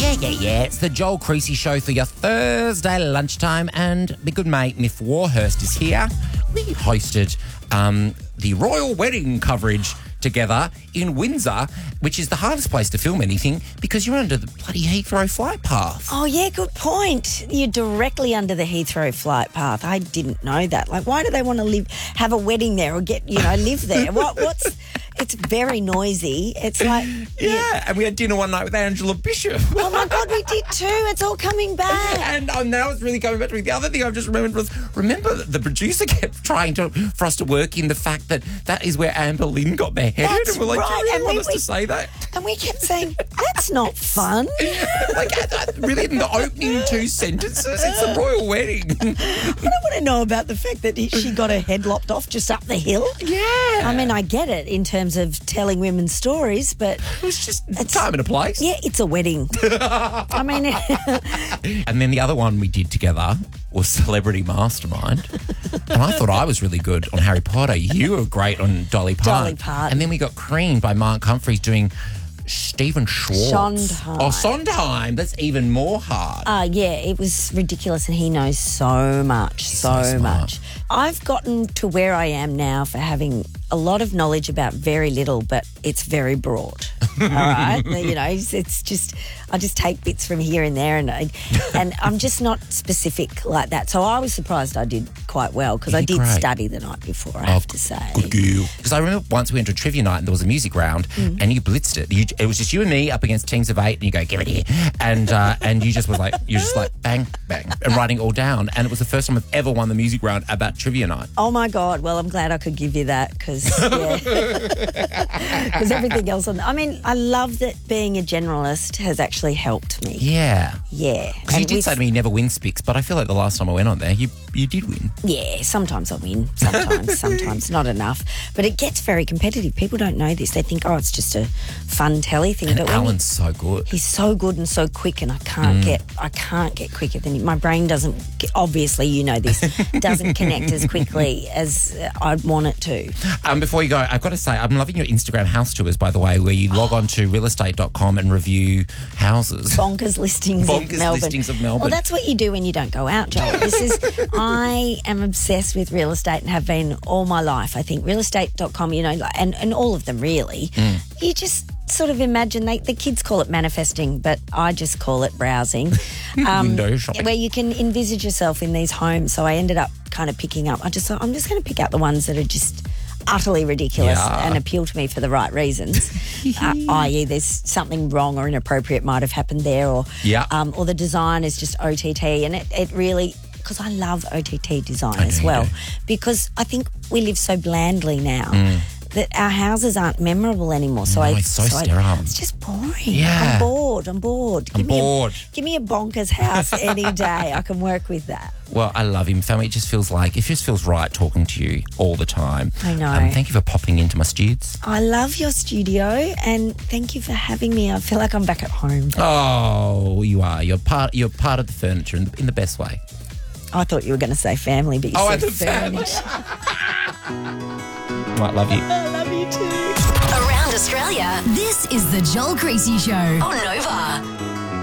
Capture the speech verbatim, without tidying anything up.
Yeah, yeah, yeah. It's the Joel Creasy Show for your Thursday lunchtime, and my good mate Miff Warhurst is here. We hosted um, the royal wedding coverage together in Windsor, which is the hardest place to film anything because you're under the bloody Heathrow flight path. Oh, yeah, good point. You're directly under the Heathrow flight path. I didn't know that. Like, why do they want to live, have a wedding there or get, you know, live there? What, what's... It's very noisy. It's like... Yeah, yeah. and we had dinner one night with Angela Bishop. Oh, my God, we did too. It's all coming back. And um, now it's really coming back to me. The other thing I've just remembered was, remember the producer kept trying to for us to work in the fact that that is where Amber Lynn got beheaded. That's and we're like, right. do you really And want we- us to say that? And we kept saying, that's not fun. Like, uh, really, in the opening two sentences, it's a royal wedding. I don't want to know about the fact that he- she got her head lopped off just up the hill. Yeah. I mean, I get it in terms of telling women's stories, but... It was just time and a place. Yeah, it's a wedding. I mean... And then the other one we did together was Celebrity Mastermind. And I thought I was really good on Harry Potter. You were great on Dolly Parton. Dolly Parton. And then we got creamed by Mark Humphries doing Stephen Schwartz. Sondheim. Oh, Sondheim. That's even more hard. Uh, yeah, it was ridiculous, and he knows so much, so, so smart. much. I've gotten to where I am now for having a lot of knowledge about very little, but it's very broad. All right, you know, it's, it's just I just take bits from here and there, and I, and I'm just not specific like that. So I was surprised I did quite well because I You did did great. study the night before. I have to say, Good girl. Because I remember once we went to a trivia night and there was a music round and you blitzed it. You, it was just you and me up against teams of eight, and you go, give it here. And uh, and you just was like, you're just like, bang, bang, and writing it all down. And it was the first time I've ever won the music round about trivia night. Oh my God! Well, I'm glad I could give you that because yeah, because everything else on. I mean, I love that being a generalist has actually helped me. Yeah. Yeah, Because you And did with- say to me you never win Spix, but I feel like the last time I went on there, you you did win. Yeah, sometimes I win, sometimes, sometimes not enough. But it gets very competitive. People don't know this. They think, oh, it's just a fun telly thing. And but when Alan's so good. he's so good and so quick, and I can't Mm. get, I can't get quicker than him. My brain doesn't. Get, obviously, you know this doesn't connect as quickly as I'd want it to. Um, before you go, I've got to say, I'm loving your Instagram house tours, by the way, where you log on to real estate dot com and review houses. Bonkers listings Bonkers of Melbourne. listings of Melbourne. Well, that's what you do when you don't go out, Joel. This is, I am obsessed with real estate and have been all my life. I think real estate dot com, you know, like- and, and all of them really, Mm. you just sort of imagine, they, the kids call it manifesting, but I just call it browsing. Window shopping. Where you can envisage yourself in these homes. So I ended up kind of picking up, I just thought, I'm just going to pick out the ones that are just utterly ridiculous Yeah. and appeal to me for the right reasons, uh, that is there's something wrong or inappropriate might have happened there, or Yeah. um, or the design is just O T T, and it, it really, because I love O T T design I as know you well, do. because I think we live so blandly now Mm. that our houses aren't memorable anymore. So No, I, it's so I- sterile. it's just boring. Yeah. I'm bored. I'm bored. I'm give me bored. A, give me a bonkers house any day. I can work with that. Well, I love him, family. It just feels like, it just feels right talking to you all the time. I know. Um, thank you for popping into my studios. I love your studio, and thank you for having me. I feel like I'm back at home. Oh, you are. You're part. You're part of the furniture in the, in the best way. I thought you were going to say family, but you Oh, said and the family. furniture. Might love you. I love you too. Around Australia, this is the Joel Creasy Show on Nova.